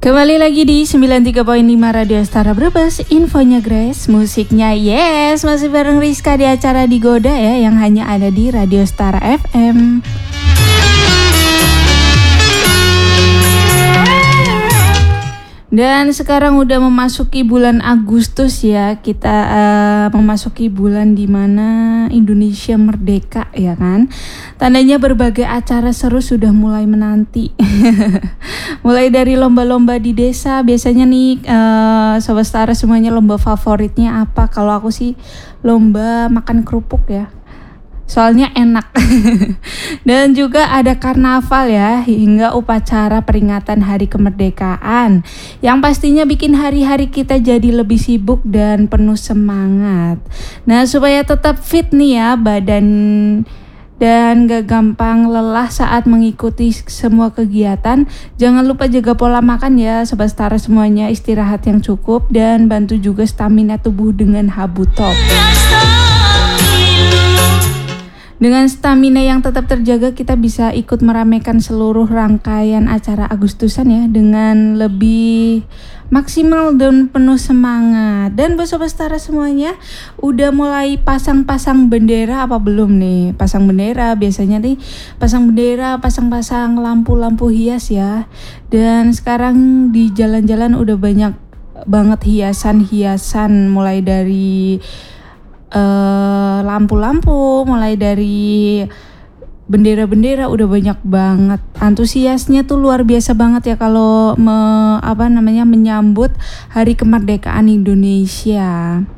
Kembali lagi di 93.5 Radio Stara Brebes. Infonya Grace, musiknya yes. Masih bareng Rizka di acara Digoda ya, yang hanya ada di Radio Stara FM. Dan sekarang udah memasuki bulan Agustus ya. Kita memasuki bulan dimana Indonesia merdeka ya kan. Tandanya berbagai acara seru sudah mulai menanti. Mulai dari lomba-lomba di desa. Biasanya nih Sobat Stara semuanya lomba favoritnya apa? Kalau aku sih lomba makan kerupuk ya, soalnya enak. Dan juga ada karnaval ya, hingga upacara peringatan hari kemerdekaan, yang pastinya bikin hari-hari kita jadi lebih sibuk dan penuh semangat. Nah, supaya tetap fit nih ya badan dan gak gampang lelah saat mengikuti semua kegiatan, jangan lupa jaga pola makan ya Sobat Stara semuanya. Istirahat yang cukup dan bantu juga stamina tubuh dengan Habu Top. Dengan stamina yang tetap terjaga, kita bisa ikut meramaikan seluruh rangkaian acara Agustusan ya dengan lebih maksimal dan penuh semangat. Dan buat Sobat Stara semuanya, udah mulai pasang-pasang bendera apa belum nih? Pasang bendera, biasanya nih pasang bendera, pasang-pasang lampu-lampu hias ya. Dan sekarang di jalan-jalan udah banyak banget hiasan-hiasan, mulai dari lampu-lampu, mulai dari bendera-bendera, udah banyak banget. Antusiasnya tuh luar biasa banget ya kalau menyambut Hari Kemerdekaan Indonesia.